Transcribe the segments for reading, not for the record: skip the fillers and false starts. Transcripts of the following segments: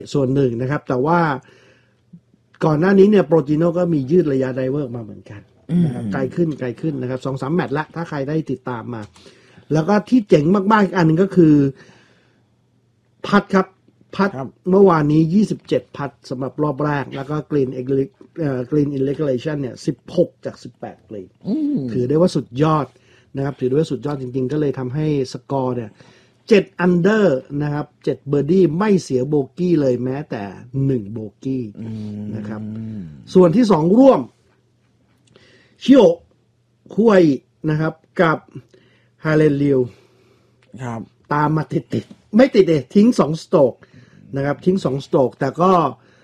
ส่วนหนึ่งนะครับแต่ว่าก่อนหน้านี้เนี่ยโปรจิโน่ก็มียืดระยะไดเวอร์มาเหมือนกันนะครับไกลขึ้นนะครับ 2-3 แมตช์ละถ้าใครได้ติดตามมาแล้วก็ที่เจ๋งมากๆอีกอันหนึ่งก็คือพัดครับพัดเมื่อวานนี้27พัดสำหรับรอบแรกแล้วก็กรีนอินเลกูเลชั่นเนี่ย16จาก18กรีนถือได้ว่าสุดยอดนะครับถือได้ว่าสุดยอดจริงๆก็เลยทำให้สกอร์เนี่ย7อันเดอร์นะครับ7เบอร์ดี้ไม่เสียโบกี้เลยแม้แต่1โบกี้นะครับส่วนที่2ร่วมชิโอคุยนะครับกับฮาเลนลิวครับตามมาติดไม่ติดเลยทิ้ง2สโตรกนะครับทิ้ง2สโตรกแต่ก็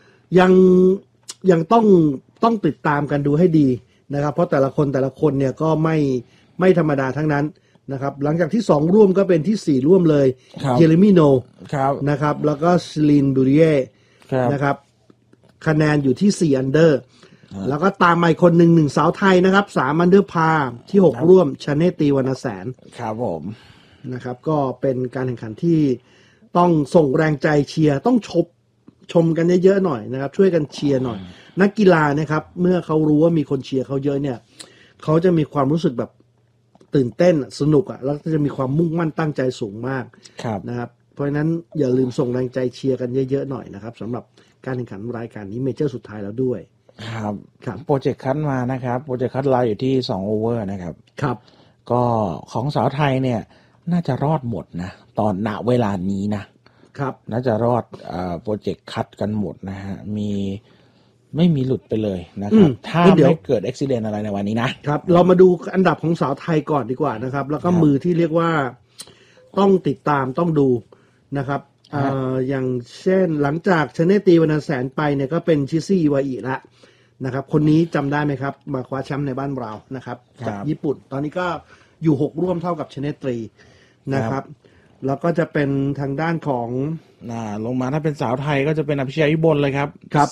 ยังต้องติดตามกันดูให้ดีนะครับเพราะแต่ละคนเนี่ยก็ไม่ธรรมดาทั้งนั้นนะครับหลังจากที่2ร่วมก็เป็นที่4ร่วมเลยเจเรมี่โนนะครับแล้วก็ซิลินบูริเย่นะครับคะแนนอยู่ที่4อันเดอร์แล้วก็ตามมาอีกคนหนึ่ง1สาวไทยนะครับ3อันเดอร์พาที่6ร่วมชาเนตีวรรณแสนครับผมนะครับก็เป็นการแข่งขันที่ต้องส่งแรงใจเชียร์ต้องชมกันเยอะๆหน่อยนะครับช่วยกันเชียร์หน่อยนักกีฬานะครับเมื่อเขารู้ว่ามีคนเชียร์เขาเยอะเนี่ยเขาจะมีความรู้สึกแบบตื่นเต้นสนุกอ่ะแล้วจะมีความมุ่งมั่นตั้งใจสูงมากนะครับเพราะฉะนั้นอย่าลืมส่งแรงใจเชียร์กันเยอะๆหน่อยนะครับสำหรับการแข่งขันรายการนี้เมเจอร์สุดท้ายแล้วด้วยครับโปรเจกต์คัดมานะครับโปรเจกต์คัดไลน์อยู่ที่2โอเวอร์นะครับครับก็ของสาวไทยเนี่ยน่าจะรอดหมดนะตอนณเวลานี้นะครับน่าจะรอดโปรเจกต์คัดกันหมดนะฮะไม่มีหลุดไปเลยนะครับถ้าไม่เกิดอุบิเหตุอะไรในวันนี้นะครับเรามาดูอันดับของสาวไทยก่อนดีกว่านะครับแล้วก็มือที่เรียกว่าต้องติดตามต้องดูนะครับอย่างเช่นหลังจากชนะตีวรรณแสนไปเนี่ยก็เป็นชิซี่อิวาอิละนะครับคนนี้จำได้ไหมครับมาคว้าแชมป์ในบ้านเรานะครับจากญี่ปุ่นตอนนี้ก็อยู่6ร่วมเท่ากับชนะตรีนะครับแล้วก็จะเป็นทางด้านของลงมาถ้าเป็นสาวไทยก็จะเป็นอภิชัยวิบลเลยครับ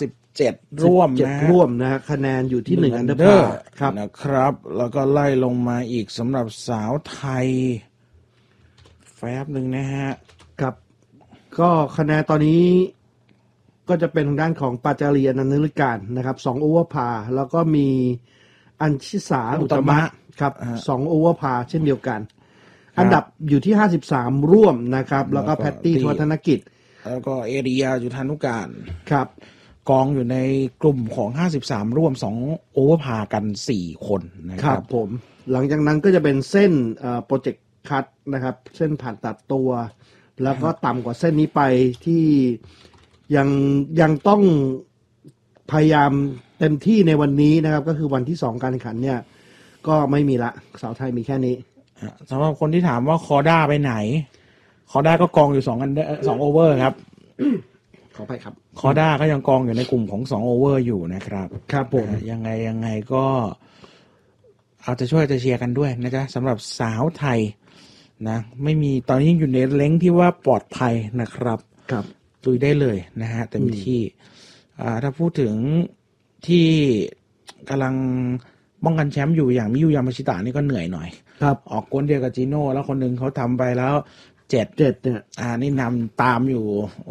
17ร่วมนะคะแนนอยู่ที่1อันเดอร์พาร์ครับนะครับแล้วก็ไล่ลงมาอีกสำหรับสาวไทยแฟบหนึ่งนะฮะครับก็คะแนนตอนนี้ก็จะเป็นทางด้านของปาจารีอนันต์ฤการนะครับ2โอเวอร์พาแล้วก็มีอัญชิสาอุตมะครับ2โอเวอร์พาเช่นเดียวกันอันดับอยู่ที่53ร่วมนะครับแล้วก็แพตตี้ทวัฒนกิจแล้วก็เอริยาจุฑานุการครับกองอยู่ในกลุ่มของ53ร่วม2โอเวอร์พากัน4คนนะครับผมหลังจากนั้นก็จะเป็นเส้นโปรเจกต์คัทนะครับเส้นผ่านตัดตัวแล้วก็ต่ำกว่าเส้นนี้ไปที่ยังต้องพยายามเต็มที่ในวันนี้นะครับก็คือวันที่2การแข่งขันเนี่ยก็ไม่มีละสาวไทยมีแค่นี้สำหรับคนที่ถามว่าคอด้าไปไหนคอด้าก็กองอยู่2อัน2โอเวอร์ครับขอไปครับคอด้าก็ยังกองอยู่ในกลุ่มของ2โอเวอร์อยู่นะครับครับผมยังไงก็เอาจะช่วยจะเชียร์กันด้วยนะจ๊ะสำหรับสาวไทยนะไม่มีตอนนี้อยู่ในเล้งที่ว่าปลอดภัยนะครับครับลุยได้เลยนะฮะเต็มที่ถ้าพูดถึงที่กำลังป้องกันแชมป์อยู่อย่างมิยุยามาชิตะนี่ก็เหนื่อยหน่อยครับออกกวนเดียวกับจีโน่แล้วคนหนึ่งเขาทำไปแล้ว7 เนี่ยนี่นำตามอยู่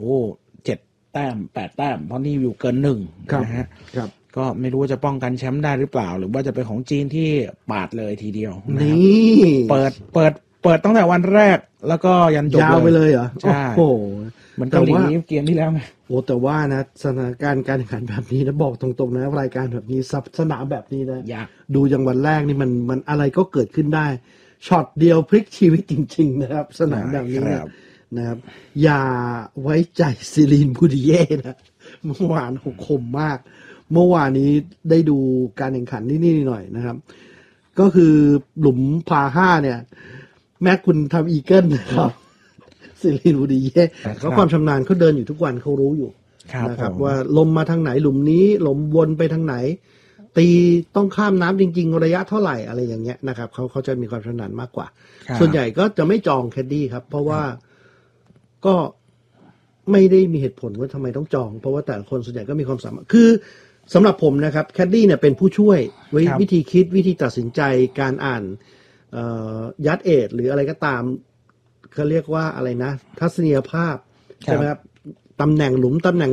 7แต้ม8แต้มเพราะนี่อยู่เกิน1นะฮะครับก็ไม่รู้ว่าจะป้องกันแชมป์ได้หรือเปล่าหรือว่าจะเป็นของจีนที่ปาดเลยทีเดียวนี่เปิดตั้งแต่วันแรกแล้วก็ยันจบยาวไปเลยเหรอใช่โอ้โหเหมือนเกาหลีเกมที่แล้วไงโอ้แต่ว่านะสถานการณ์การแข่งขันแบบนี้นะบอกตรงๆนะรายการแบบนี้สนามแบบนี้นะดูอย่างวันแรกนี่มันอะไรก็เกิดขึ้นได้ช็อตเดียวพลิกชีวิตจริงๆนะครับสนามแบบนี้นะครับอย่าไว้ใจซิลินบูดิเย่นะเมื่อวานคมมากเมื่อวานนี้ได้ดูการแข่งขันนี่หน่อยนะครับก็คือหลุมพา5เนี่ยแม้คุณทำอีเกิลนะครับซิลินบูดิเย่เขาความชำนาญเขาเดินอยู่ทุกวันเขารู้อยู่นะครับว่าลมมาทางไหนหลุมนี้ลมวนไปทางไหนตีต้องข้ามน้ำจริงๆระยะเท่าไหร่อะไรอย่างเงี้ยนะครับเขาจะมีความชำนาญมากกว่าส่วนใหญ่ก็จะไม่จองแคดดี้ครับเพราะว่าก็ไม่ได้มีเหตุผลว่าทำไมต้องจองเพราะว่าแต่ละคนส่วนใหญ่ก็มีความสามารถคือสำหรับผมนะครับแคดดี้เนี่ยเป็นผู้ช่วยวิธีคิดวิธีตัดสินใจการอ่านยัดเอทหรืออะไรก็ตามเขาเรียกว่าอะไรนะทัศนียภาพใช่ไหมครับตำแหน่งหลุมตำแหน่ง